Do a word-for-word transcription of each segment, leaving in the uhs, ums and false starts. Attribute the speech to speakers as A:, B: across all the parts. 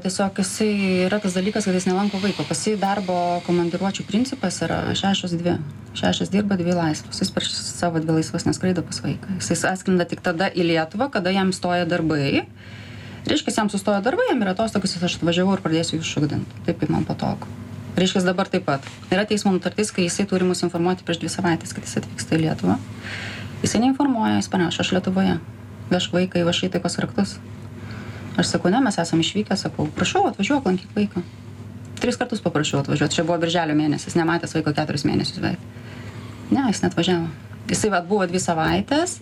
A: Tiesiog jisai yra tas dalykas, kad jis nelanko vaiko. Pas jį darbo komandiruočių principas yra šešios dvi. Šešios dirba, dvi laisvos. Jis per savo dvi laisvas neskraido pas vaiką. Jis atsklinda tik tada į Lietuvą, kada jam stoja darbai. Reiškia, jam sustoja darbai, jam yra atostogos, aš atvažiavau ir pradėsiu jų šugdinti. Taip, kaip man patogu. Reiškia, dabar taip pat. Yra teismo nutartis, kai jisai turi mus informuoti prieš dvi savaitės, kad jis atvyksta į Lietuvą. Jisai neinformuoja, jis panašu, aš Lietuvoje. Vežk vaiką, įvašai taikos raktus. Aš sakau, ne, mes esame išvykę, sakau, prašau, atvažiuok, lankyk vaiką. Tris kartus paprašiau atvažiuoti, čia buvo birželio mėnesis, nematęs vaiko keturis mėnesius beveik. Ne, jis net važiavo. Jisai buvo dvi savaitės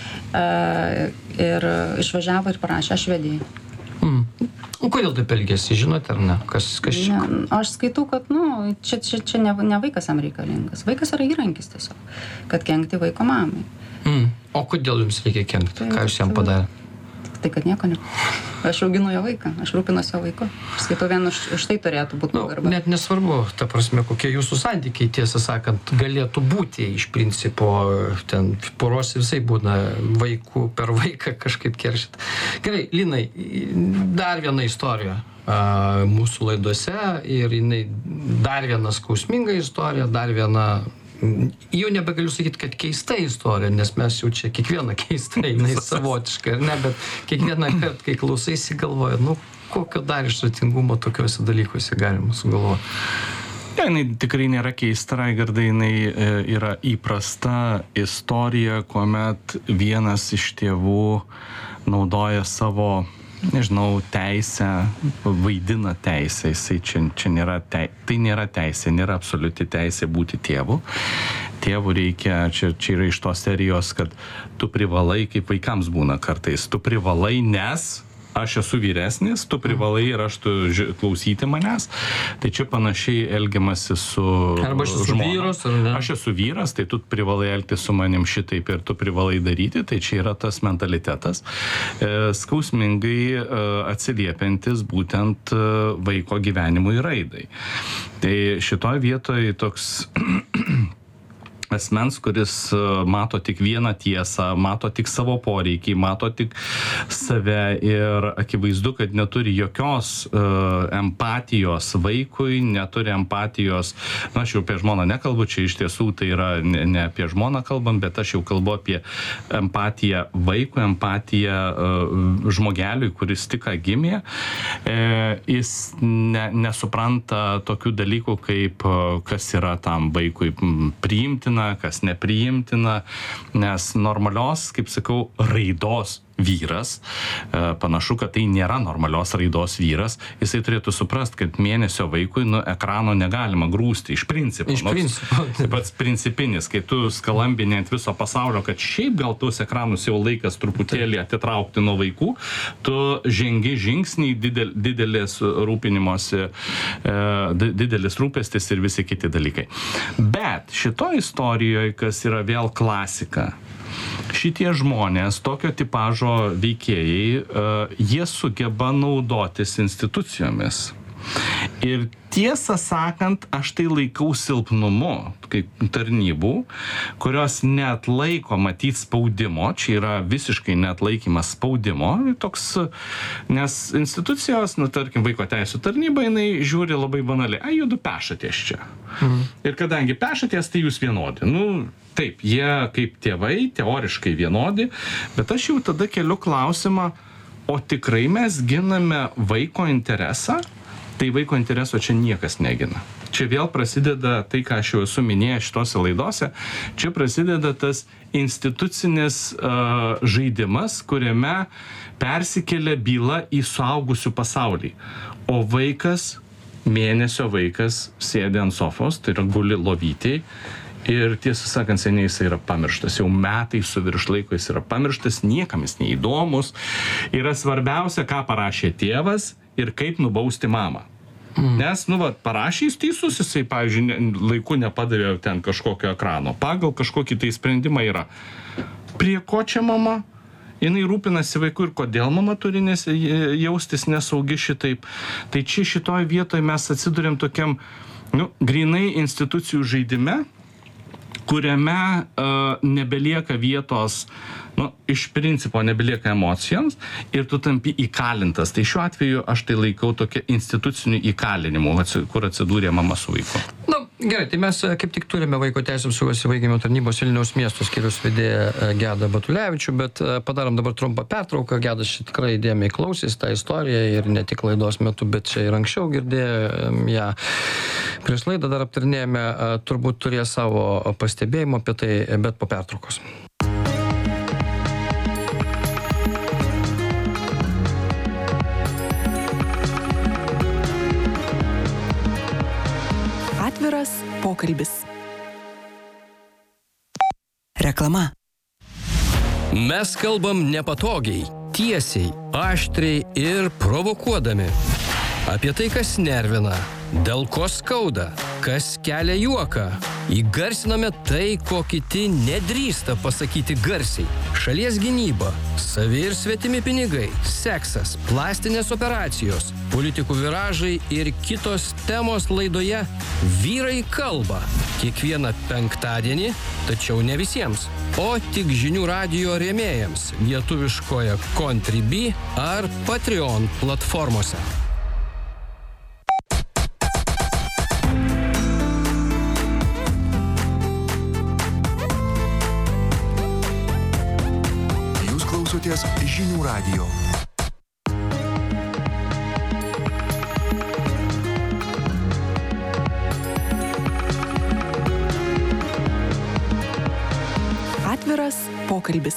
A: uh, ir išvažiavo ir parašė, aš vedėjau.
B: Mm. Kodėl taip elgėsi, žinote ar ne? Kas, kas...
A: ne? Aš skaitau, kad, nu, čia, čia, čia ne, ne vaikas jam reikalingas. Vaikas yra įrankis tiesiog, kad kenkti vaiko mamai.
B: Mm. O kodėl jums reikia kenkti? Tai, ką jūs jam padarė?
A: Tai, kad nieko ne. Aš auginu jo vaiką, aš rūpinuosi jo vaiku. Aš skaitau, vien už, už tai turėtų būti
B: nu,
A: pagarba.
B: Net nesvarbu, ta prasme, kokie jūsų santykiai, tiesą sakant, galėtų būti iš principo, ten poros visai būna vaikų per vaiką kažkaip keršyti. Gerai, Linai, dar viena istorija a, mūsų laidose ir jinai dar viena skausminga istorija, dar viena... Jau nebegaliu sakyti, kad keista istorija, nes mes jau čia kiekvieną keistą, jinai savotiška, ar ne, bet kiekvieną kartą, kai klausaisi, galvoja, nu, kokio dar išratingumo tokiuose dalykuose galima sugalvoti.
C: Ja, jinai tikrai nėra keista, Raigardai, jinai yra įprasta istorija, kuomet vienas iš tėvų naudoja savo, nežinau, teisę, vaidina teisę, jisai čia, čia nėra, te, tai nėra teisė, nėra absoliuti teisė būti tėvu. Tėvų reikia, čia, čia yra iš tos serijos, kad tu privalai, kaip vaikams būna kartais, tu privalai, nes aš esu vyresnis, tu privalai ir aš tu ži, klausyti manęs. Tai čia panašiai elgiamasi su
B: Arba aš esu
C: žmona.
B: vyras, ar ne?
C: Aš esu vyras, tai tu privalai elgtis su manim šitaip ir tu privalai daryti. Tai čia yra tas mentalitetas, e, skausmingai e, atsiliepiantis būtent e, vaiko gyvenimui raidai. Tai šitoj vietoj toks... asmens, kuris mato tik vieną tiesą, mato tik savo poreikį, mato tik save ir akivaizdu, kad neturi jokios uh, empatijos vaikui, neturi empatijos, na, aš jau apie žmoną nekalbu, čia iš tiesų tai yra ne, ne apie žmoną kalbam, bet aš jau kalbu apie empatiją vaikui, empatiją uh, žmogeliui, kuris tik gimė. E, jis ne, nesupranta tokių dalykų, kaip uh, kas yra tam vaikui priimtina, kas nepriimtina, nes normalios, kaip sakau, raidos vyras, panašu, kad tai nėra normalios raidos vyras, jisai turėtų suprast, kad mėnesio vaikui nu ekrano negalima grūsti iš principo.
B: Iš principo.
C: Tai pats principinis, kai tu skalambini ant viso pasaulio, kad šiaip gal tuos ekranus jau laikas truputėlį atitraukti nuo vaikų, tu žengi žingsnį didel, didelės rūpinimosi, didelis rūpestis ir visi kiti dalykai. Bet šito istorijoje, kas yra vėl klasika, šitie žmonės, tokio tipažo veikėjai, jie sugeba naudotis institucijomis. Ir tiesą sakant, aš tai laikau silpnumu, kaip tarnybų, kurios neatlaiko matyti spaudimo, čia yra visiškai neatlaikymas spaudimo, toks, nes institucijos, nu, tarkim, vaiko teisų tarnyba, jinai žiūri labai banaliai, ai, judu pešatės čia. Mhm. Ir kadangi pešatės, tai jūs vienodi. Nu, taip, jie kaip tėvai, teoriškai vienodi, bet aš jau tada keliu klausimą, o tikrai mes giname vaiko interesą? Tai vaiko intereso čia niekas negina. Čia vėl prasideda tai, ką aš jau esu minėjęs šitose laidose, čia prasideda tas institucinis uh, žaidimas, kuriame persikelia byla į suaugusių pasaulį. O vaikas, mėnesio vaikas, sėdi ant sofos, tai yra guli lovytėj, ir tiesą sakant, seniai jis yra pamirštas, jau metai su virš laiko jis yra pamirštas, niekam jis neįdomus. Yra svarbiausia, ką parašė tėvas ir kaip nubausti mamą. Mm. Nes, nu, va, parašė jis teisus, jisai, pavyzdžiui, ne, laiku nepadavė ten kažkokio ekrano. Pagal kažkokį tai sprendimą yra. Prie ko čia mama? Jinai rūpinasi vaiku ir kodėl mama turi nes, jaustis nesaugi šitaip. Tai čia šitoj vietoje mes atsidurėm tokiam, nu, grinai institucijų žaidime, kuriame uh, nebelieka vietos, nu, iš principo nebelieka emocijoms ir tu tampi įkalintas. Tai šiuo atveju aš tai laikau tokia instituciniu įkalinimu, kur atsidūrė mama su vaiku.
B: Na, gerai, tai mes kaip tik turime Vaiko teisių apsaugos įvaikinimo tarnybos Vilniaus miesto skyriaus vedėją Gedą Batulevičių, bet padarom dabar trumpą pertrauką. Gedas čia tikrai įdėmiai klausys tą istoriją ir ne tik laidos metu, bet čia ir anksčiau girdėjo ją. Prieš laidą dar aptarnėjome, turbūt turės savo pastebėjimų apie tai, bet po pertraukos.
D: Atviras pokalbis. Reklama.
E: Mes kalbam nepatogiai, tiesiai, aštriai ir provokuodami. Apie tai, kas nervina, dėl ko skauda, kas kelia juoką. Įgarsiname tai, ko kiti nedrįsta pasakyti garsiai. Šalies gynyba, savi ir svetimi pinigai, seksas, plastinės operacijos, politikų viražai ir kitos temos laidoje Vyrai kalba. Kiekvieną penktadienį, tačiau ne visiems, o tik žinių radijo rėmėjams lietuviškoje Contribui ar Patreon platformose.
F: Klausotės žinių radijo.
D: Atviras pokalbis.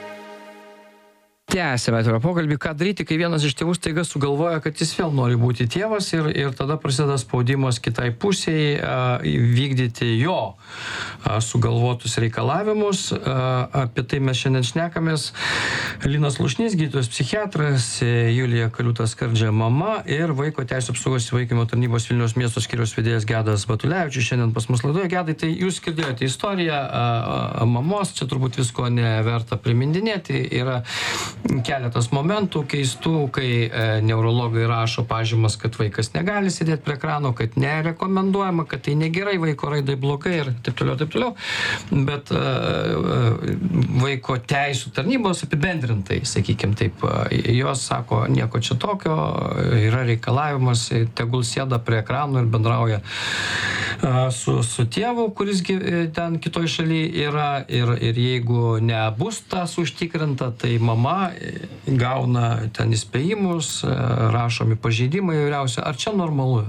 B: Tęsime atvirą pokalbį, ką daryti, kai vienas iš tėvų staiga sugalvoja, kad jis vėl nori būti tėvas ir, ir tada prasideda spaudimas kitai pusiai a, vykdyti jo a, sugalvotus reikalavimus. A, apie tai mes šiandien šnekamės. Linas Slušnys, gydytojas psichiatras, Julija Kaliutas-Skardžia mama ir Vaiko teisių apsaugos įvaikinimo tarnybos Vilniaus miesto skyriaus vedėjas Gedas Batulevičius. Šiandien pas mus laidoje. Gedai, tai jūs girdėjote istoriją a, a, mamos, čia turbūt visko neverta primindinėti. Yra keletas momentų keistų, kai e, neurologai rašo pažymas, kad vaikas negali sėdėti prie ekrano, kad nerekomenduojama, kad tai negerai, vaiko raidai blogai ir taip toliau, taip toliau. Bet e, e, Vaiko teisių tarnybos apibendrintai, sakykime taip, e, jos sako, nieko čia tokio, yra reikalavimas, tegul sėda prie ekrano ir bendrauja e, su, su tėvu, kuris ten kitoj šalyje yra ir, ir jeigu nebus tas užtikrinta, tai mama gauna ten įspėjimus, rašomi pažeidimai įvairiausi. Ar čia normalu?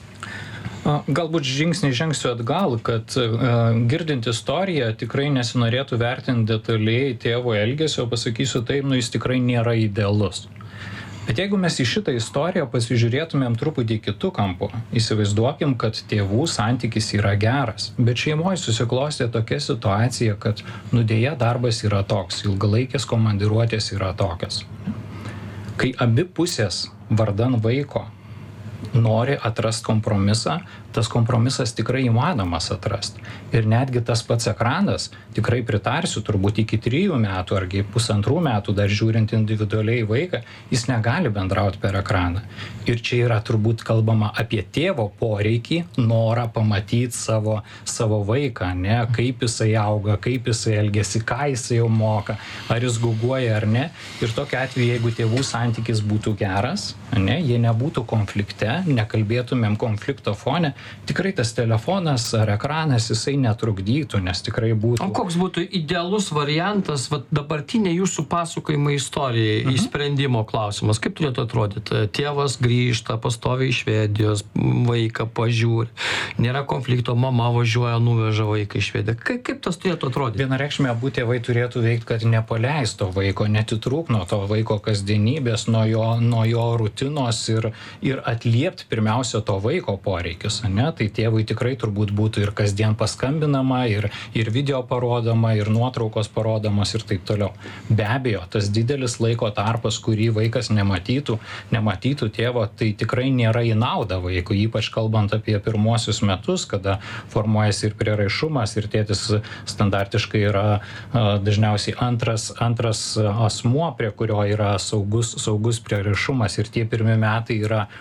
G: Galbūt žingsnį žengsiu atgal, kad uh, girdint istoriją tikrai nesinorėtų vertinti detaliai tėvo elgesio, pasakysiu taip, nu jis tikrai nėra idealus. Bet jeigu mes į šitą istoriją pasižiūrėtumėm truputį kitų kampų, įsivaizduokim, kad tėvų santykis yra geras, bet šeimoje susiklostė tokia situacija, kad nudėja darbas yra toks, ilgalaikės komandiruotės yra tokios. Kai abi pusės vardan vaiko nori atrasti kompromisą, tas kompromisas tikrai įmanomas atrasti. Ir netgi tas pats ekranas, tikrai pritarsiu, turbūt iki trijų metų argi pusantrų metų, dar žiūrint individualiai vaiką, jis negali bendrauti per ekraną. Ir čia yra turbūt kalbama apie tėvo poreikį, norą pamatyti savo, savo vaiką, ne, kaip jisai auga, kaip jisai elgesi, ką jisai jau moka, ar jis guguoja ar ne. Ir tokiu atveju, jeigu tėvų santykis būtų geras, ne, jie nebūtų konflikte, nekalbėtumėm konflikto fone, tikrai tas telefonas ar ekranas jisai netrukdytų, nes tikrai būtų...
B: O koks būtų idealus variantas, vat, dabartinė jūsų pasakojimo istorijai, mhm. įsprendimo klausimas? Kaip turėtų atrodyti? Tėvas grįžta, pastoviai iš Švedijos, vaiką pažiūri, nėra konflikto, mama važiuoja, nuveža vaiką iš Švediją. Kaip, kaip tas turėtų atrodyti?
G: Vienareikšmiai abu tėvai turėtų veikti, kad nepaleisto vaiko, netitrūk nuo to vaiko kasdienybės, nuo jo, nuo jo rutinos ir, ir atliepti pirmiausia to vaiko poreikius, ne? Tai tėvui tikrai turbūt būtų ir kasdien paskambinama, ir, ir video parodoma, ir nuotraukos parodomos ir taip toliau. Be abejo, tas didelis laiko tarpas, kurį vaikas nematytų, nematytų tėvo, tai tikrai nėra į naudą vaikui, ypač kalbant apie pirmuosius metus, kada formuojasi ir prieraišumas, ir tėtis standartiškai yra a, dažniausiai antras, antras asmuo, prie kurio yra saugus, saugus prieraišumas, ir tie pirmi metai yra vaiko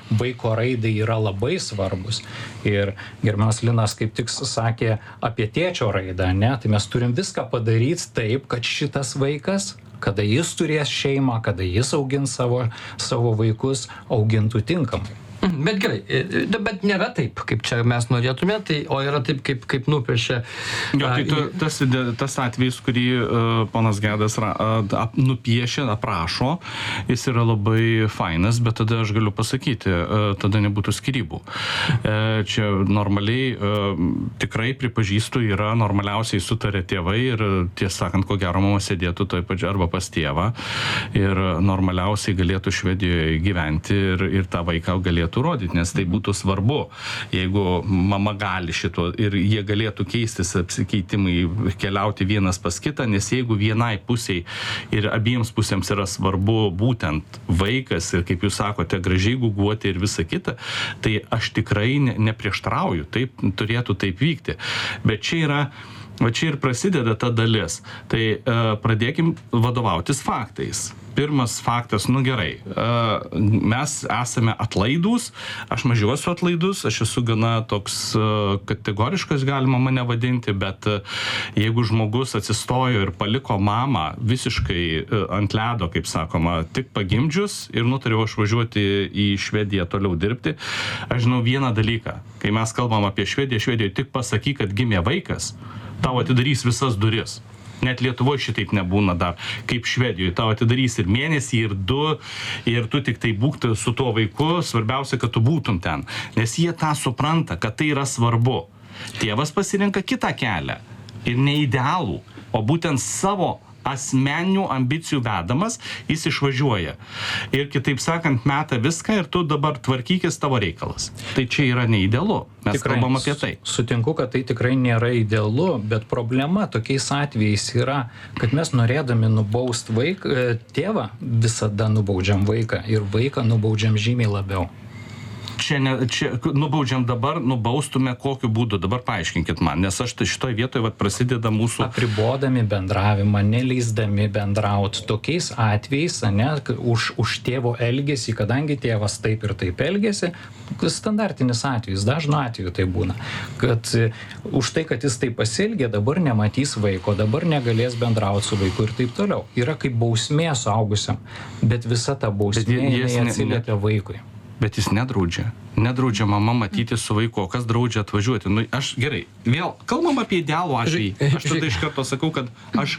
G: vaiko raidai yra labai svarbus. Ir gerbiamas Linas kaip tik sakė apie tėčio raidą, ne? Tai mes turim viską padaryti taip, kad šitas vaikas, kada jis turės šeimą, kada jis augins savo, savo vaikus, augintų tinkamai.
B: Bet gerai, bet nėra taip, kaip čia mes norėtume, tai, o yra taip, kaip, kaip nupiešia.
C: Jo, tai tu, tas, tas atvejis, kurį uh, ponas Gedas ra, uh, nupiešia, aprašo, jis yra labai fainas, bet tada aš galiu pasakyti, uh, tada nebūtų skyrybų. Uh, čia normaliai, uh, tikrai pripažįstu, yra normaliausiai sutarė tėvai ir tiesą sakant, ko gero mama sėdėtų toj pačioj arba pas tėvą ir normaliausiai galėtų Švedijoje gyventi ir, ir tą vaiką galėtų rodyti, nes tai būtų svarbu, jeigu mama gali šito ir jie galėtų keistis apsikeitimai, keliauti vienas pas kitą, nes jeigu vienai pusiai ir abiems pusėms yra svarbu būtent vaikas ir, kaip jūs sakote, gražiai guguoti ir visa kita, tai aš tikrai ne, neprieštrauju, taip turėtų taip vykti. Bet čia yra Va čia ir prasideda ta dalis. Tai uh, pradėkim vadovautis faktais. Pirmas faktas, nu gerai, uh, mes esame atlaidūs, aš mažiau esu atlaidus, aš esu gana toks uh, kategoriškas, galima mane vadinti, bet uh, jeigu žmogus atsistojo ir paliko mamą visiškai uh, ant ledo, kaip sakoma, tik pagimdžius ir nutariau aš važiuoti į Švediją toliau dirbti, aš žinau vieną dalyką. Kai mes kalbam apie Švediją, Švedijoje tik pasakyk, kad gimė vaikas, tau atidarys visas duris. Net Lietuvoje šitaip nebūna dar, kaip Švedijoje. Tau atidarys ir mėnesį, ir du, ir tu tik tai būk su tuo vaiku, svarbiausia, kad tu būtum ten. Nes jie tą supranta, kad tai yra svarbu. Tėvas pasirenka kitą kelią ir ne idealų, o būtent savo asmeninių ambicijų vedamas, jis išvažiuoja. Ir kitaip sakant, meta viską ir tu dabar tvarkykis tavo reikalas. Tai čia yra neidealu. Mes tikrai kalbam apie tai.
G: Sutinku, kad tai tikrai nėra idealu, bet problema tokiais atvejais yra, kad mes norėdami nubaust vaiką, tėvą visada nubaudžiam vaiką ir vaiką nubaudžiam žymiai labiau.
C: Čia, ne, čia nubaudžiam dabar, nubaustume kokiu būdu, dabar paaiškinkit man, nes aš tai šitoj vietoje vat, prasideda mūsų...
G: Apribodami bendravimą, neleisdami bendrauti tokiais atvejais, ne, už, už tėvo elgesį, kadangi tėvas taip ir taip elgesi, standartinis atvejis, dažnu atveju tai būna, kad už tai, kad jis taip pasielgė, dabar nematys vaiko, dabar negalės bendrauti su vaiku ir taip toliau. Yra kaip bausmė suaugusiam, bet visa ta bausmė atsiliepia vaikui.
C: Bet jis nedraudžia. Nedraudžia mama matyti su vaiku, kas draudžia atvažiuoti. Nu, aš gerai, vėl kalbam apie idealų atvejį. Aš tada iš karto sakau, kad aš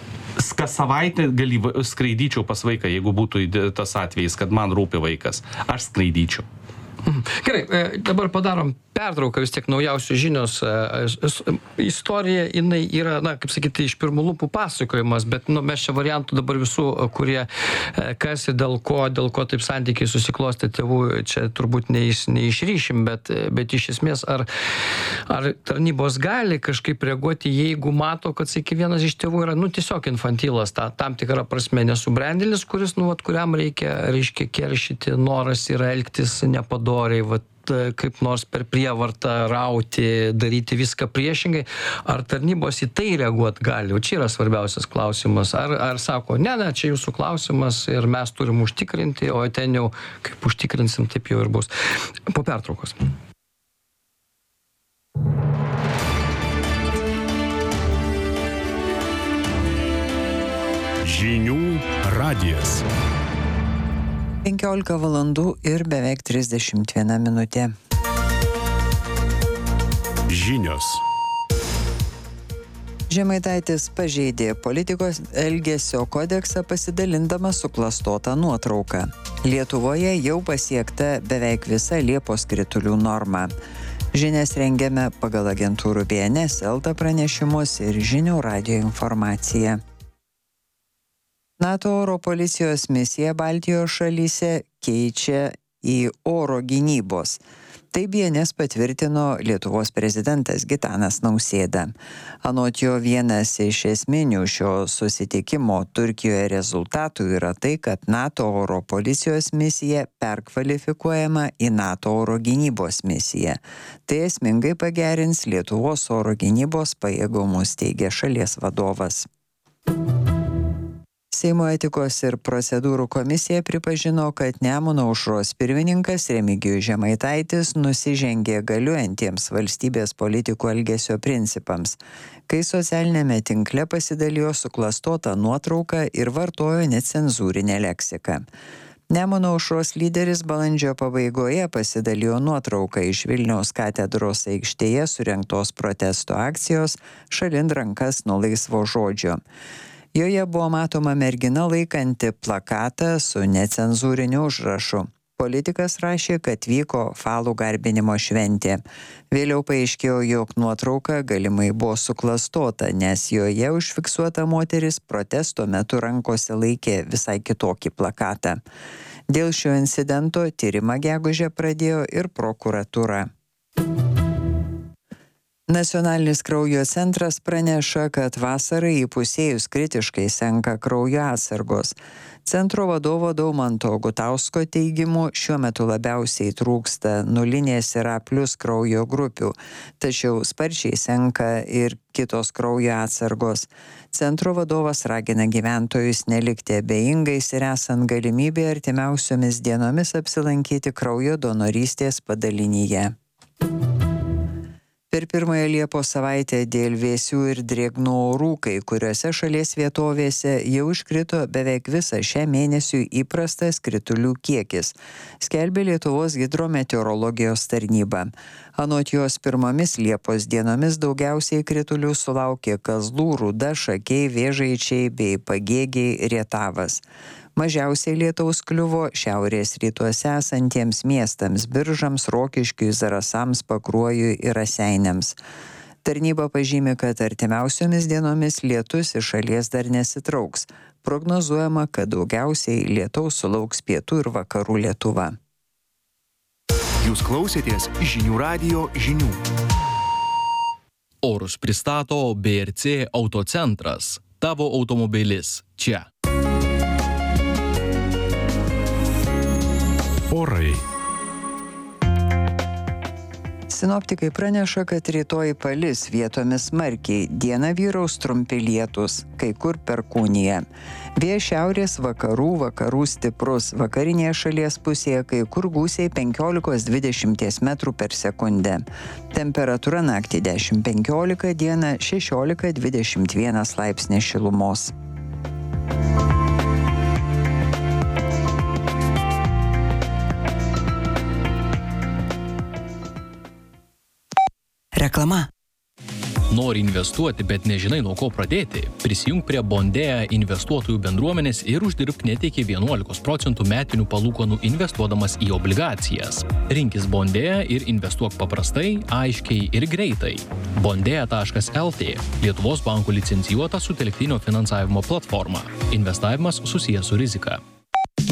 C: kas savaitę gali skraidyčiau pas vaiką, jeigu būtų tas atvejis, kad man rūpi vaikas. Aš skraidyčiau.
B: Gerai, dabar padarom pertrauką, vis tiek naujausios žinios. Istorija, jinai yra, na, kaip sakyti, iš pirmų lūpų pasakojimas, bet nu, mes čia variantų dabar visų, kurie kas ir dėl ko, dėl ko taip santykiai susiklostė tėvų, čia turbūt neiš, neišryšim, bet, bet iš esmės, ar, ar tarnybos gali kažkaip reaguoti, jeigu mato, kad, sakyk, vienas iš tėvų yra, nu, tiesiog infantilas, ta, tam tikrą prasme nesubrendėlis, kuris, nu, vat, kuriam reikia, reiškia, keršyti, noras yra elgtis nepadoriai, vat, kaip nors per prievartą rauti, daryti viską priešingai, ar tarnybos į tai reaguot gali? O čia yra svarbiausias klausimas. Ar, ar sako, ne, ne, čia jūsų klausimas ir mes turim užtikrinti, o ten jau kaip užtikrinsim, taip jau ir bus. Po pertraukos.
F: Žinių radijas.
H: penkiolika valandų ir beveik trisdešimt viena minutė.
F: Žinios.
H: Žemaitaitis pažeidė politikos elgesio kodeksą pasidalindamas suklastotą nuotrauką. Lietuvoje jau pasiekta beveik visa Liepos kritulių norma. Žinias rengiame pagal agentūrų B N S, Elta pranešimus ir Žinių radijo informaciją. NATO oro policijos misija Baltijos šalyse keičia į oro gynybos. Tai B N S patvirtino Lietuvos prezidentas Gitanas Nausėda. Anot jo, vienas iš esminių šio susitikimo Turkijoje rezultatų yra tai, kad NATO oro policijos misija perkvalifikuojama į NATO oro gynybos misiją. Tai esmingai pagerins Lietuvos oro gynybos pajėgumus, teigia šalies vadovas. Seimo etikos ir procedūrų komisija pripažino, kad Nemuno aušros pirmininkas Remigijus Žemaitaitis nusižengė galiuojantiems valstybės politikų elgesio principams, kai socialinėme tinkle pasidalijo suklastota nuotrauka ir vartojo necenzūrinę leksiką. Nemuno aušros lyderis balandžio pabaigoje pasidalijo nuotrauką iš Vilniaus katedros aikštėje surengtos protesto akcijos Šalin rankas nuo laisvo žodžio. Joje buvo matoma mergina laikanti plakatą su necenzūriniu užrašu. Politikas rašė, kad vyko falų garbinimo šventė. Vėliau paaiškėjo, jog nuotrauka galimai buvo suklastota, nes joje užfiksuota moteris protesto metu rankose laikė visai kitokį plakatą. Dėl šio incidento tyrimą gegužę pradėjo ir prokuratūra. Nacionalinis kraujo centras praneša, kad vasarai įpusėjus kritiškai senka kraujo atsargos. Centro vadovo Daumanto Gutausko teigimu šiuo metu labiausiai trūksta nulinės ir A plus kraujo grupių, tačiau sparčiai senka ir kitos kraujo atsargos. Centro vadovas ragina gyventojus nelikti abejingais ir esant galimybė artimiausiomis dienomis apsilankyti kraujo donorystės padalinyje. Per pirmąją Liepos savaitę dėl vėsių ir drėgnų orų, kai kuriuose šalies vietovėse jau iškrito beveik visą šią mėnesių įprastas kritulių kiekis, skelbė Lietuvos hidrometeorologijos tarnyba. Anot jos pirmomis Liepos dienomis daugiausiai kritulių sulaukė Kazlų, Rūda, Šakiai, Vėžaičiai bei Pagėgiai, Rietavas. Mažiausiai lietaus kliuvo šiaurės rytuose esantiems miestams Biržams, Rokiškiui, Zarasams, Pakruojui ir Raseiniams. Tarnyba pažymi, kad artimiausiomis dienomis lietus iš šalies dar nesitrauks. Prognozuojama, kad daugiausiai lietaus sulauks pietų ir vakarų Lietuva.
F: Jūs klausėtės žinių radijo žinių.
I: Orus pristato B R C Autocentras. Tavo automobilis čia.
F: Orai.
H: Sinoptikai praneša, kad rytoj palis vietomis smarkiai, dieną vyraus trumpi lietūs, kai kur perkūnija. Vėjas šiaurės vakarų, vakarų stiprus, vakarinėje šalies pusėje kai kur gūsiai penkiolika dvidešimt metrų per sekundę. Temperatūra naktį dešimt penkiolika, dieną šešiolika dvidešimt vienas laipsnis šilumos.
D: Reklama.
I: Nori investuoti, bet nežinai nuo ko pradėti? Prisijunk prie Bondėja investuotojų bendruomenės ir uždirbk net iki vienuolikos procentų metinių palūkanų investuodamas į obligacijas. Rinkis Bondėja ir investuok paprastai, aiškiai ir greitai. Bondėja taškas L T – Lietuvos bankų licencijuota sutelktinio finansavimo platforma. Investavimas susijęs su rizika.